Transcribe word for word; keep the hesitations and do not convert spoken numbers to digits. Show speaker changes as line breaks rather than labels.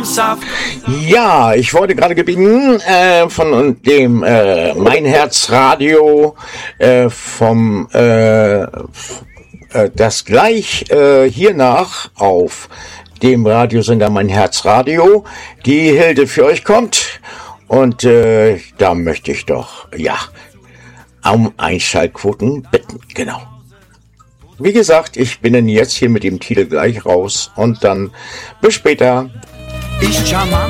Samsaft.
Ja, ich wurde gerade gebeten äh, von dem äh, Mein Herz Radio äh, vom äh, f- äh, das gleich äh, hiernach auf dem Radiosender Mein Herz Radio die Hilde für euch kommt und äh, da möchte ich doch ja um Einschaltquoten bitten, genau. Wie gesagt, ich bin dann jetzt hier mit dem Titel gleich raus und dann bis später.
Ist charmant.